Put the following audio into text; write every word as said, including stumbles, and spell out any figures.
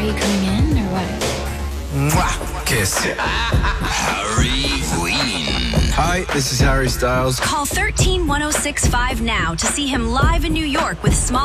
you coming in or what? Mwah! Kiss. Harry Queen. Hi, this is Harry Styles. Call one three one oh six five now to see him live in New York with Small